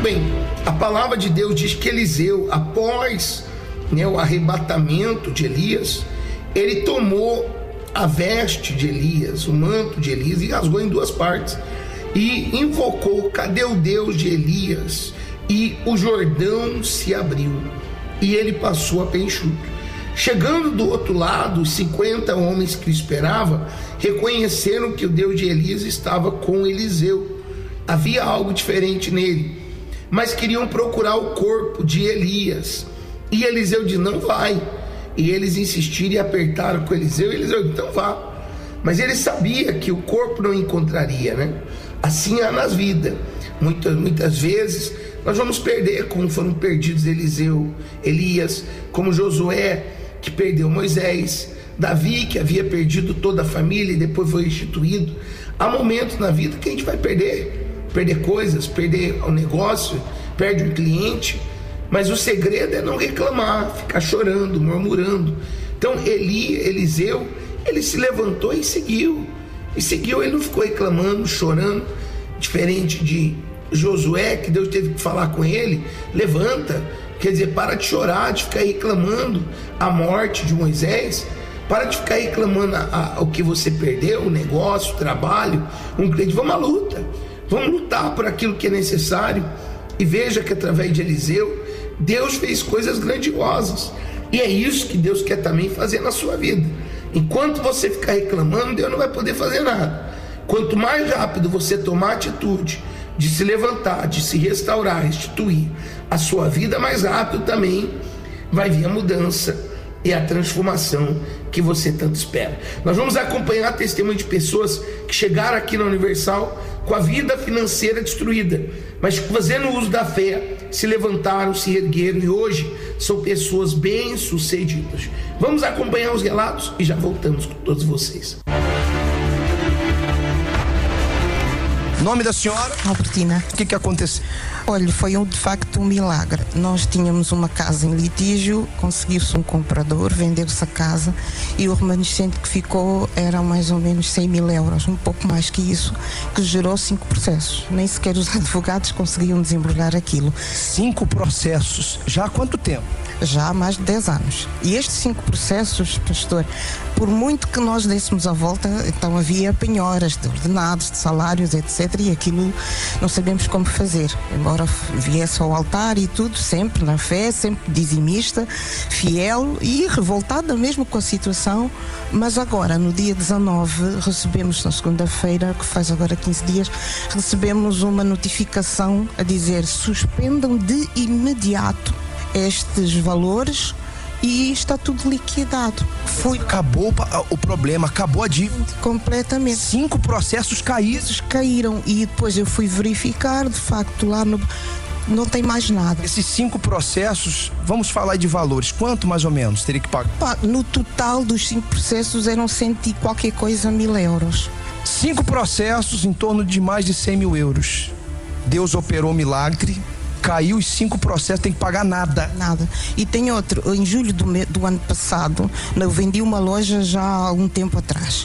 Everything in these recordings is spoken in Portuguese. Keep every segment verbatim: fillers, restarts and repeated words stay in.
bem, a palavra de Deus diz que Eliseu, após, né, o arrebatamento de Elias, ele tomou a veste de Elias, o manto de Elias, e rasgou em duas partes e invocou: cadê o Deus de Elias? E o Jordão se abriu e ele passou a pé enxuto. Chegando do outro lado, os cinquenta homens que o esperavam reconheceram que o Deus de Elias estava com Eliseu. Havia algo diferente nele, mas queriam procurar o corpo de Elias. E Eliseu disse: não vai. E eles insistiram e apertaram com Eliseu. E Eliseu disse: então vá. Mas ele sabia que o corpo não encontraria, né? Assim é nas vidas. Muitas, muitas vezes nós vamos perder, como foram perdidos Eliseu, Elias, como Josué, que perdeu Moisés, Davi, que havia perdido toda a família e depois foi instituído. Há momentos na vida que a gente vai perder, perder coisas, perder o negócio, perde um cliente, mas o segredo é não reclamar, ficar chorando, murmurando. Então Eli, Eliseu, ele se levantou e seguiu, e seguiu, ele não ficou reclamando, chorando, diferente de Josué, que Deus teve que falar com ele: levanta, quer dizer, para de chorar, de ficar reclamando a morte de Moisés, para de ficar reclamando a, a, o que você perdeu, o negócio, o trabalho, um cliente. Vamos à luta, vamos lutar por aquilo que é necessário. E veja que através de Eliseu, Deus fez coisas grandiosas, e é isso que Deus quer também fazer na sua vida. Enquanto você ficar reclamando, Deus não vai poder fazer nada. Quanto mais rápido você tomar a atitude de se levantar, de se restaurar, restituir a sua vida, mais rápido também vai vir a mudança e a transformação que você tanto espera. Nós vamos acompanhar testemunho de pessoas que chegaram aqui na Universal com a vida financeira destruída, mas fazendo uso da fé, se levantaram, se ergueram, e hoje são pessoas bem-sucedidas. Vamos acompanhar os relatos e já voltamos com todos vocês. Nome da senhora? Albertina. O que que aconteceu? Olha, foi um, de facto um milagre. Nós tínhamos uma casa em litígio, conseguiu-se um comprador, vendeu-se a casa e o remanescente que ficou era mais ou menos cem mil euros, um pouco mais que isso, que gerou cinco processos. Nem sequer os advogados conseguiam desembrulhar aquilo. Cinco processos? Já há quanto tempo? Já há mais de dez anos. E estes cinco processos, pastor, por muito que nós dessemos a volta, então havia penhoras de ordenados, de salários, etcétera. E aquilo não sabemos como fazer. Embora viesse ao altar e tudo, sempre na fé, sempre dizimista, fiel e revoltada mesmo com a situação. Mas agora, no dia dezanove, recebemos, na segunda-feira, que faz agora quinze dias, recebemos uma notificação a dizer: suspendam de imediato estes valores e está tudo liquidado. Foi... Acabou o problema, acabou a dívida. Completamente. Cinco processos caíram. Caíram e depois eu fui verificar, de facto, lá no... não tem mais nada. Esses cinco processos, vamos falar de valores, quanto mais ou menos teria que pagar? No total dos cinco processos eram cento e qualquer coisa mil euros. Cinco processos em torno de mais de cem mil euros. Deus operou milagre. Caiu os cinco processos, tem que pagar nada. Nada. E tem outro, em julho do, do ano passado, eu vendi uma loja já há algum tempo atrás.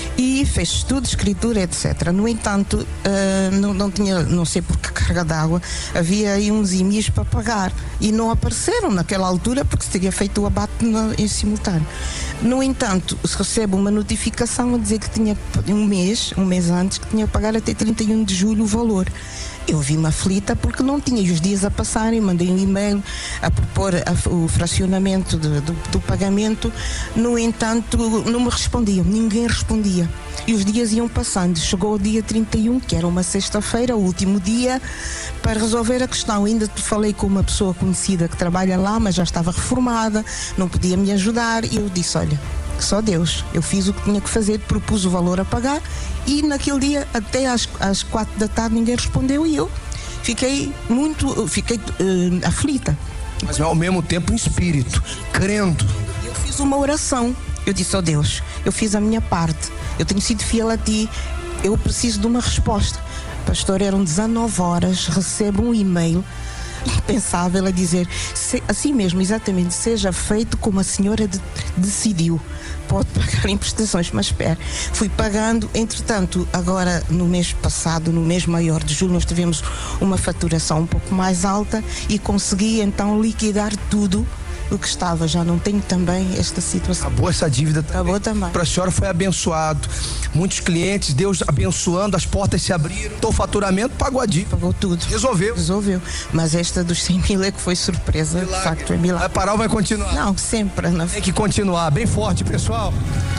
E fez estudo, escritura, etcétera. No entanto, uh, não, não tinha, não sei por que carga d'água, havia aí uns I M Is para pagar. E não apareceram naquela altura porque se teria feito o abate no, em simultâneo. No entanto, se recebe uma notificação a dizer que tinha um mês, um mês antes, que tinha que pagar até trinta e um de julho o valor. Eu vi-me aflita porque não tinha, e os dias a passarem, mandei um e-mail a propor a, o fracionamento de, do, do pagamento. No entanto, não me respondiam, ninguém respondia. E os dias iam passando. Chegou o dia trinta e um, que era uma sexta-feira, o último dia, para resolver a questão. Ainda falei com uma pessoa conhecida que trabalha lá, mas já estava reformada, não podia me ajudar, e eu disse: olha, só Deus. Eu fiz o que tinha que fazer, propus o valor a pagar, e naquele dia, até às, às quatro da tarde, ninguém respondeu, e eu fiquei muito, fiquei uh, aflita. Mas ao mesmo tempo em espírito, crendo. Eu fiz uma oração. Eu disse: ó oh Deus, eu fiz a minha parte, eu tenho sido fiel a ti, eu preciso de uma resposta. Pastor, eram dezanove horas, recebo um e-mail impensável a dizer, se, assim mesmo, exatamente, seja feito como a senhora de, decidiu. pode pagar em prestações, mas espera, fui pagando, entretanto, agora no mês passado, no mês maior de julho, nós tivemos uma faturação um pouco mais alta e consegui então liquidar tudo o que estava. Já não tenho também esta situação. Acabou essa dívida também. Acabou também. Para a senhora foi abençoado. Muitos clientes, Deus abençoando, as portas se abriram. Então o faturamento pagou a dívida. Pagou tudo. Resolveu. Resolveu. Mas esta dos cem mil é que foi surpresa. Milagre. De facto, é milagre. Vai parar ou vai continuar? Não, sempre. Não. Tem que continuar. Bem forte, pessoal.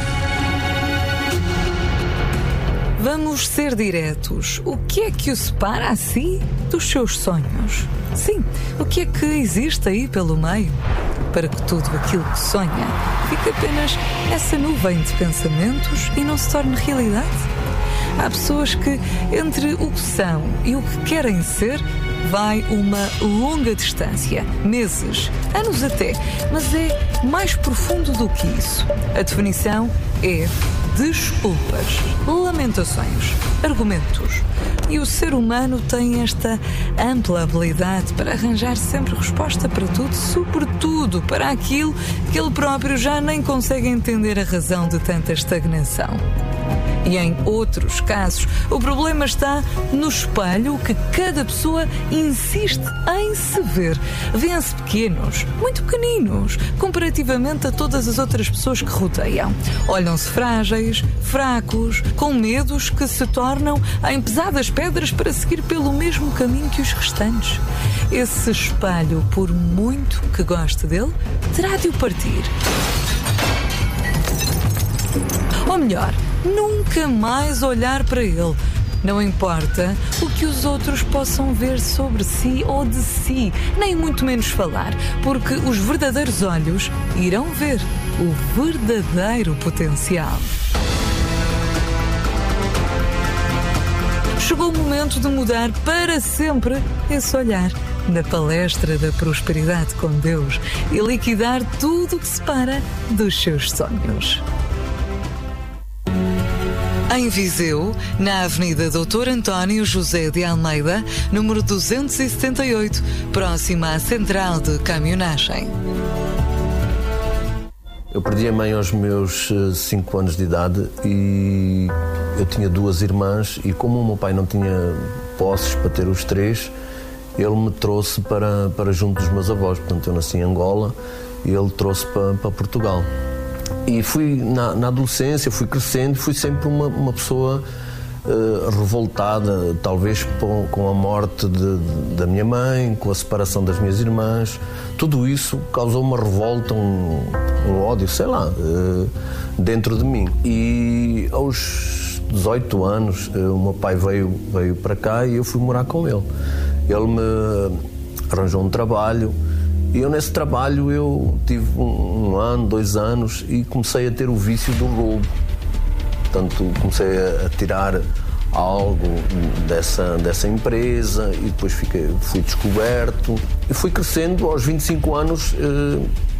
Vamos ser diretos. O que é que o separa assim dos seus sonhos? Sim, o que é que existe aí pelo meio? Para que tudo aquilo que sonha fique apenas essa nuvem de pensamentos e não se torne realidade? Há pessoas que, entre o que são e o que querem ser, vai uma longa distância, meses, anos até, mas é mais profundo do que isso. A definição é desculpas, lamentações, argumentos. E o ser humano tem esta ampla habilidade para arranjar sempre resposta para tudo, sobretudo para aquilo que ele próprio já nem consegue entender a razão de tanta estagnação. E em outros casos, o problema está no espelho que cada pessoa insiste em se ver. Vêem-se pequenos, muito pequeninos, comparativamente a todas as outras pessoas que rodeiam. Olham-se frágeis, fracos, com medos que se tornam em pesadas pedras para seguir pelo mesmo caminho que os restantes. Esse espelho, por muito que goste dele, terá de o partir. Ou melhor, nunca mais olhar para ele. Não importa o que os outros possam ver sobre si ou de si, nem muito menos falar, porque os verdadeiros olhos irão ver o verdadeiro potencial. Chegou o momento de mudar para sempre esse olhar na palestra da prosperidade com Deus e liquidar tudo o que separa dos seus sonhos. Em Viseu, na Avenida doutor António José de Almeida, número duzentos e setenta e oito, próxima à Central de Caminhonagem. Eu perdi a mãe aos meus cinco anos de idade e eu tinha duas irmãs e como o meu pai não tinha posses para ter os três, ele me trouxe para, para junto dos meus avós. Portanto, eu nasci em Angola e ele trouxe para, para Portugal. E fui, na, na adolescência, fui crescendo, fui sempre uma, uma pessoa uh, revoltada, talvez com, com a morte de, de, da minha mãe, com a separação das minhas irmãs. Tudo isso causou uma revolta, um, um ódio, sei lá, uh, dentro de mim. E aos dezoito anos, uh, o meu pai veio, veio para cá e eu fui morar com ele. Ele me arranjou um trabalho. E eu nesse trabalho eu tive um, um ano, dois anos e comecei a ter o vício do roubo. Portanto, comecei a, a tirar algo dessa, dessa empresa e depois fiquei, fui descoberto. E fui crescendo, aos vinte e cinco anos eh,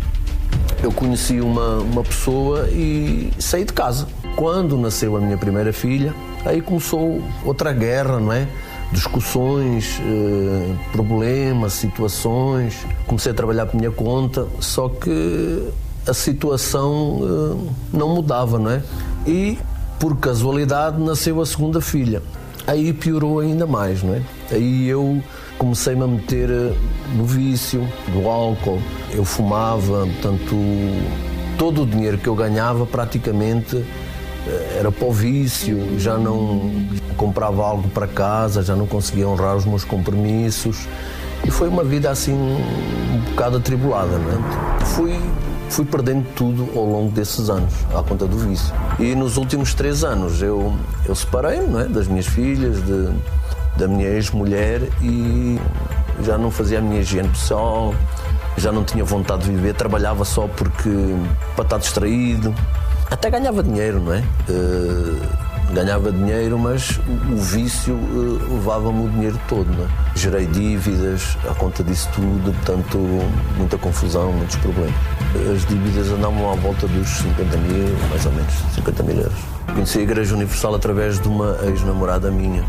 eu conheci uma, uma pessoa e saí de casa. Quando nasceu a minha primeira filha, aí começou outra guerra, não é? Discussões, eh, problemas, situações. Comecei a trabalhar por minha conta, só que a situação eh, não mudava, não é? E, por casualidade, nasceu a segunda filha. Aí piorou ainda mais, não é? Aí eu comecei-me a meter no vício do álcool. Eu fumava, portanto, todo o dinheiro que eu ganhava praticamente era para o vício, já não comprava algo para casa, já não conseguia honrar os meus compromissos e foi uma vida assim um bocado atribulada, não é? Fui, fui perdendo tudo ao longo desses anos, à conta do vício. E nos últimos três anos eu, eu separei-me, não é? Das minhas filhas, de, da minha ex-mulher e já não fazia a minha higiene pessoal, já não tinha vontade de viver, trabalhava só porque para estar distraído. Até ganhava dinheiro, não é? Uh, ganhava dinheiro, mas o, o vício uh, levava-me o dinheiro todo, não é? Gerei dívidas à conta disso tudo, portanto, muita confusão, muitos problemas. As dívidas andavam à volta dos cinquenta mil, mais ou menos, cinquenta mil euros. Conheci a Igreja Universal através de uma ex-namorada minha,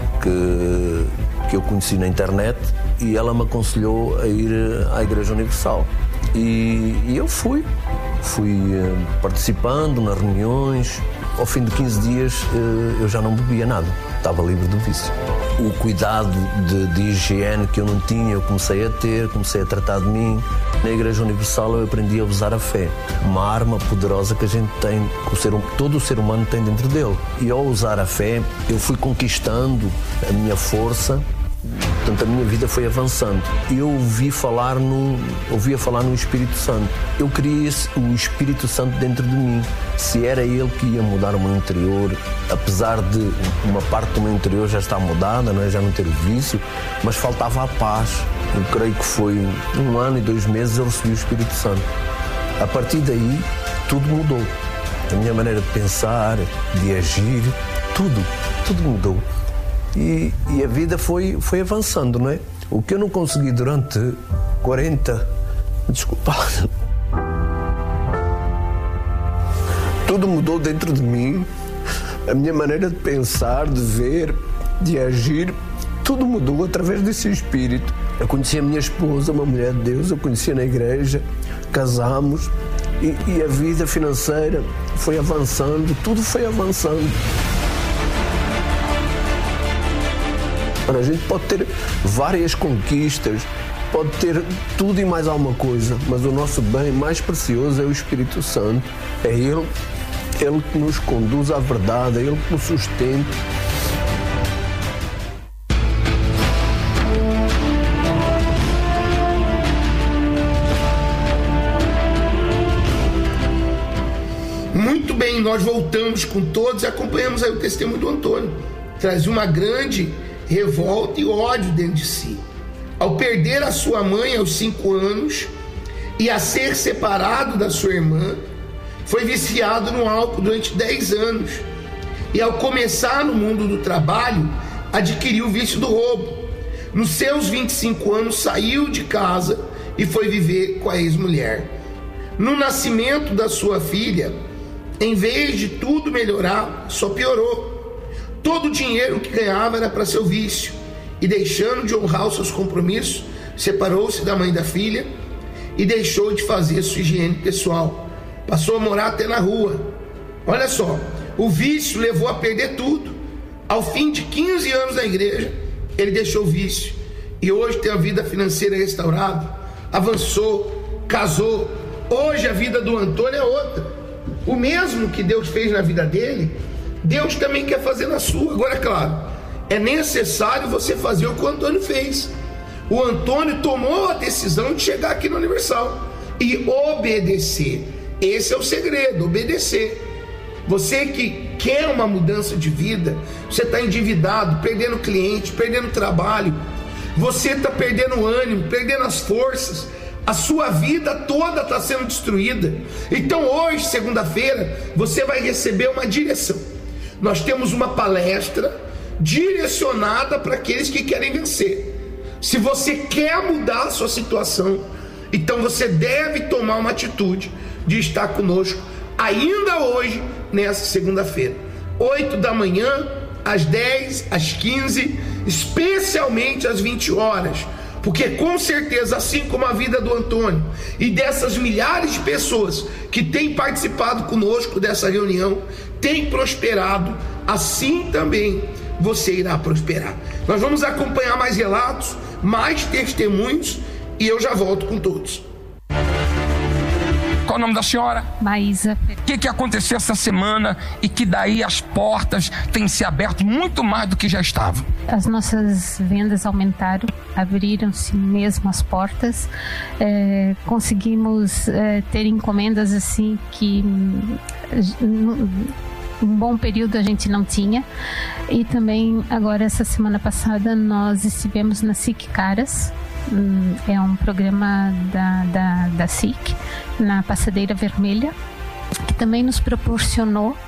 que, que eu conheci na internet, e ela me aconselhou a ir à Igreja Universal. E, e eu fui. fui uh, participando nas reuniões. Ao fim de quinze dias uh, eu já não bebia nada, estava livre do vício. O cuidado de, de higiene que eu não tinha, eu comecei a ter, comecei a tratar de mim. Na Igreja Universal eu aprendi a usar a fé, uma arma poderosa que a gente tem, que o ser, todo o ser humano tem dentro dele. E ao usar a fé, eu fui conquistando a minha força, portanto a minha vida foi avançando. Eu ouvi falar no, ouvia falar no Espírito Santo. Eu queria esse, o Espírito Santo dentro de mim. Se era ele que ia mudar o meu interior, apesar de uma parte do meu interior já estar mudada, não é? Já não ter vício, mas faltava a paz. Eu creio que foi um ano e dois meses eu recebi o Espírito Santo. A partir daí, tudo mudou. A minha maneira de pensar, de agir, tudo, tudo mudou. E, e a vida foi, foi avançando, não é? O que eu não consegui durante quarenta... Desculpa. Tudo mudou dentro de mim. A minha maneira de pensar, de ver, de agir, tudo mudou através desse Espírito. Eu conheci a minha esposa, uma mulher de Deus, eu conhecia na igreja, casámos e, e a vida financeira foi avançando, tudo foi avançando. A gente pode ter várias conquistas, pode ter tudo e mais alguma coisa, mas o nosso bem mais precioso é o Espírito Santo. É Ele, Ele que nos conduz à verdade, é Ele que nos sustenta. Muito bem, nós voltamos com todos e acompanhamos aí o testemunho do Antônio. Trazia uma grande revolta e ódio dentro de si. Ao perder a sua mãe aos cinco anos e a ser separado da sua irmã, foi viciado no álcool durante dez anos. E ao começar no mundo do trabalho, adquiriu o vício do roubo. Nos seus vinte e cinco anos, saiu de casa e foi viver com a ex-mulher. No nascimento da sua filha, em vez de tudo melhorar, só piorou. Todo o dinheiro que ganhava era para seu vício, e deixando de honrar os seus compromissos, separou-se da mãe da filha e deixou de fazer sua higiene pessoal. Passou a morar até na rua. Olha só, o vício levou a perder tudo. Ao fim de quinze anos na igreja, ele deixou o vício e hoje tem a vida financeira restaurada, avançou, casou. Hoje a vida do Antônio é outra. O mesmo que Deus fez na vida dele, Deus também quer fazer na sua. Agora, é claro, é necessário você fazer o que o Antônio fez. O Antônio tomou a decisão de chegar aqui no Universal e obedecer. Esse é o segredo, obedecer. Você que quer uma mudança de vida, você está endividado, perdendo cliente, perdendo trabalho, você está perdendo o ânimo, perdendo as forças, a sua vida toda está sendo destruída. Então hoje, segunda-feira, você vai receber uma direção. Nós temos uma palestra direcionada para aqueles que querem vencer. Se você quer mudar a sua situação, então você deve tomar uma atitude de estar conosco ainda hoje, nessa segunda-feira, oito da manhã, às dez, às quinze, especialmente às vinte horas, porque com certeza, assim como a vida do Antônio e dessas milhares de pessoas que têm participado conosco dessa reunião, tem prosperado, assim também você irá prosperar. Nós vamos acompanhar mais relatos, mais testemunhos, e eu já volto com todos. Qual o nome da senhora? Maísa. O que, que aconteceu essa semana e que daí as portas têm se aberto muito mais do que já estavam? As nossas vendas aumentaram, abriram-se mesmo as portas. É, conseguimos é, ter encomendas assim que um bom período a gente não tinha. E também agora essa semana passada nós estivemos na S I C Caras. É um programa da, da, da S I C, na Passadeira Vermelha, que também nos proporcionou uh,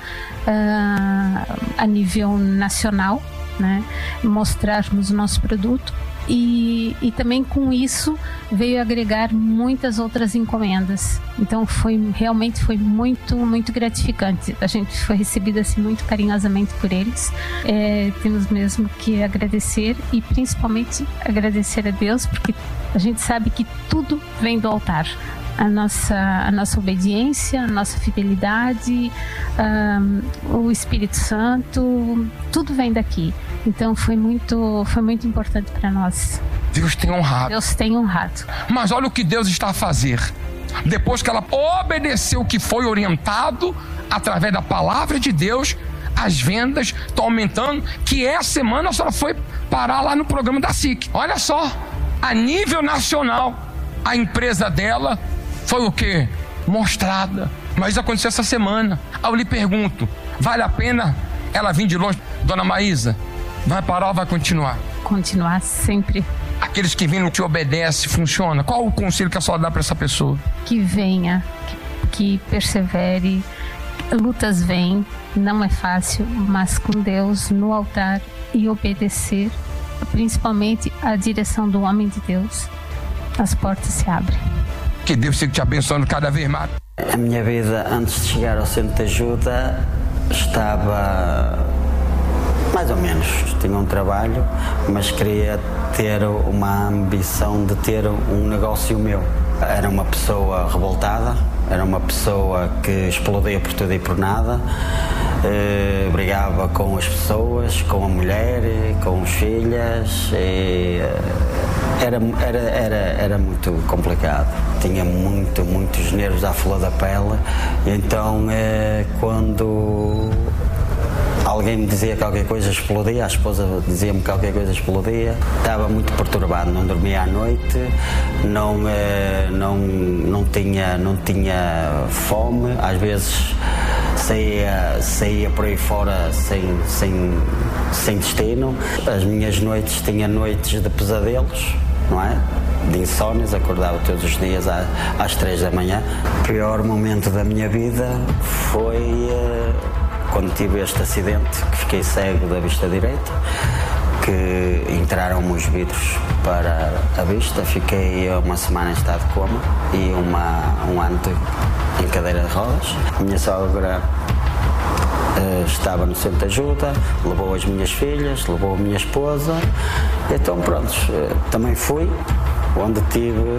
a nível nacional, né, mostrarmos o nosso produto. E, e também com isso veio agregar muitas outras encomendas. Então foi realmente foi muito muito gratificante. A gente foi recebida assim muito carinhosamente por eles. É, temos mesmo que agradecer e principalmente agradecer a Deus, porque a gente sabe que tudo vem do altar. a nossa, a nossa obediência, a nossa fidelidade, um, o Espírito Santo, tudo vem daqui. Então foi muito, foi muito importante para nós. Deus tem honrado. Deus tem honrado. Mas olha o que Deus está a fazer. Depois que ela obedeceu o que foi orientado através da palavra de Deus, as vendas estão aumentando, que essa semana a senhora foi parar lá no programa da S I C. Olha só, a nível nacional, a empresa dela foi o quê? Mostrada. Mas isso aconteceu essa semana. Aí eu lhe pergunto, vale a pena ela vir de longe? Dona Maísa, vai parar ou vai continuar? Continuar sempre. Aqueles que vêm, não te obedecem, funciona? Qual o conselho que a senhora dá para essa pessoa? Que venha, que, que persevere. Lutas vêm, não é fácil, mas com Deus no altar e obedecer, principalmente a direção do homem de Deus, as portas se abrem. Que Deus siga te abençoando cada vez mais. A minha vida, antes de chegar ao Centro de Ajuda, estava mais ou menos. Tinha um trabalho, mas queria ter uma ambição de ter um negócio meu. Era uma pessoa revoltada, era uma pessoa que explodia por tudo e por nada, eh, brigava com as pessoas, com a mulher, com as filhas, e, eh, era, era, era, era muito complicado. Tinha muito, muitos nervos à flor da pele, então eh, quando alguém me dizia qualquer coisa, explodia, a esposa dizia-me qualquer coisa, explodia. Estava muito perturbado, não dormia à noite, não, não, não, tinha, não tinha fome, às vezes saía, saía por aí fora sem, sem, sem destino. As minhas noites, tinha noites de pesadelos, não é? De insónias, acordava todos os dias às três da manhã. O pior momento da minha vida foi quando tive este acidente, que fiquei cego da vista direita, que entraram-me os vidros para a vista, fiquei uma semana em estado de coma e uma, um ano em cadeira de rodas. A minha sogra uh, estava no Centro de Ajuda, levou as minhas filhas, levou a minha esposa, e então pronto, uh, também fui, onde tive uh,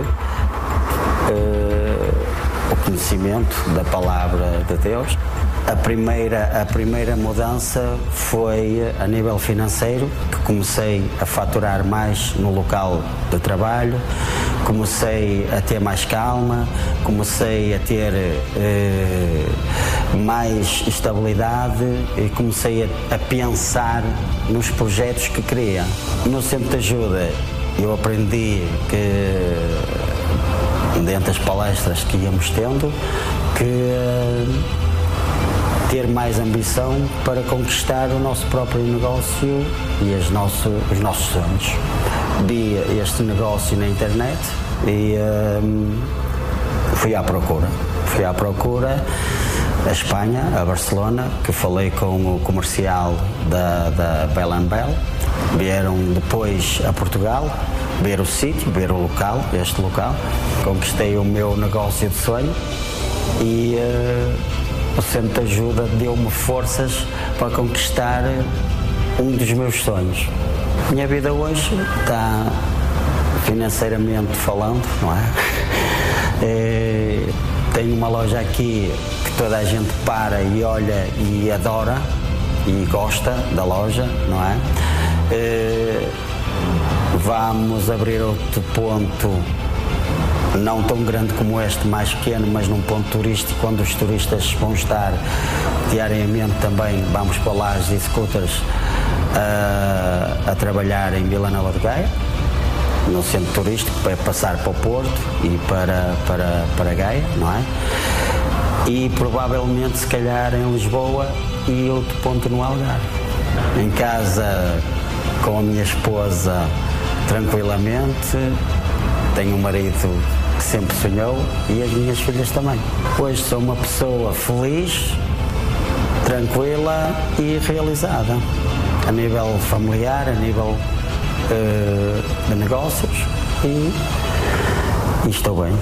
o conhecimento da palavra de Deus. A primeira, a primeira mudança foi a nível financeiro, que comecei a faturar mais no local de trabalho, comecei a ter mais calma, comecei a ter eh, mais estabilidade e comecei a, a pensar nos projetos que queria. No Centro de Ajuda eu aprendi que, dentro das palestras que íamos tendo, que ter mais ambição para conquistar o nosso próprio negócio e as nosso, os nossos sonhos. Vi este negócio na internet e um, fui à procura. Fui à procura a Espanha, a Barcelona, que falei com o comercial da, da Bell and Bell. Vieram depois a Portugal, ver o sítio, ver o local, este local. Conquistei o meu negócio de sonho e uh, o Centro de Ajuda deu-me forças para conquistar um dos meus sonhos. Minha vida hoje está, financeiramente falando, não é? É, tenho uma loja aqui que toda a gente para e olha e adora e gosta da loja, não é? É, vamos abrir outro ponto, não tão grande como este, mais pequeno, mas num ponto turístico, onde os turistas vão estar diariamente também. Vamos para lá as e-scooters a, a trabalhar em Vila Nova de Gaia, no centro turístico, para passar para o Porto e para, para, para Gaia, não é? E provavelmente, se calhar, em Lisboa e outro ponto no Algarve. Em casa, com a minha esposa, tranquilamente. Tenho um marido que sempre sonhou e as minhas filhas também. Hoje sou uma pessoa feliz, tranquila e realizada. A nível familiar, a nível uh, de negócios e, e estou bem.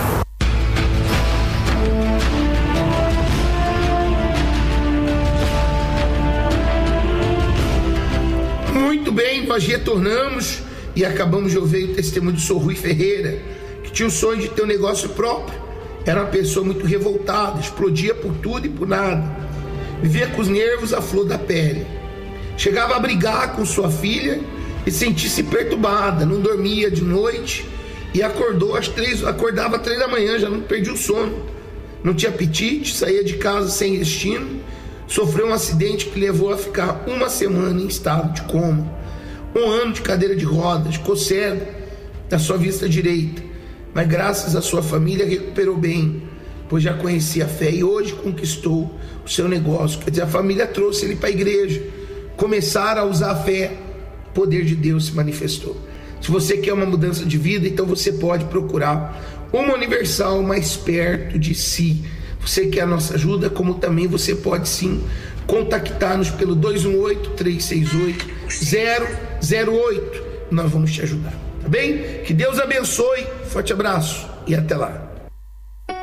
Muito bem, nós retornamos e acabamos de ouvir o testemunho do senhor Rui Ferreira, que tinha o sonho de ter um negócio próprio, Era uma pessoa muito revoltada, explodia por tudo e por nada. Vivia com os nervos à flor da pele. Chegava a brigar com sua filha e sentia-se perturbada, não dormia de noite e acordou às três, acordava às três da manhã, já não perdia o sono. Não tinha apetite, saía de casa sem destino, sofreu um acidente que levou a ficar uma semana em estado de coma, um ano de cadeira de rodas, ficou cego da sua vista direita, mas graças à sua família recuperou bem, pois já conhecia a fé e hoje conquistou o seu negócio. Quer dizer, a família trouxe ele para a igreja, começaram a usar a fé, o poder de Deus se manifestou. Se você quer uma mudança de vida, então você pode procurar uma Universal mais perto de si. Você quer a nossa ajuda, como também você pode sim contactar-nos pelo dois um oito, três seis oito, zero zero oito. Nós vamos te ajudar, tá bem? Que Deus abençoe, forte abraço e até lá.